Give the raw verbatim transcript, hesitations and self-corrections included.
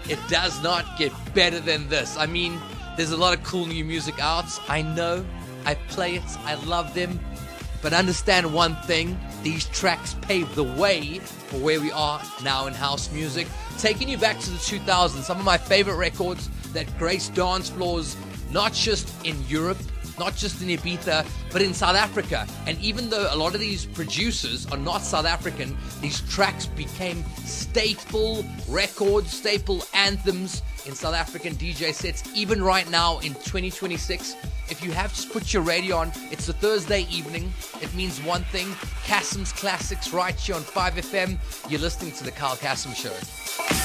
It does not get better than this. I mean, there's a lot of cool new music out. I know. I play it. I love them. But understand one thing. These tracks paved the way for where we are now in house music. Taking you back to the two thousands. Some of my favorite records that graced dance floors, not just in Europe, not just in Ibiza, but in South Africa. And even though a lot of these producers are not South African, these tracks became staple records, staple anthems in South African D J sets. Even right now in twenty twenty-six, if you have just put your radio on, it's a Thursday evening. It means one thing, Kassim's Classics right here on five F M. You're listening to The Kyle Kassim Show.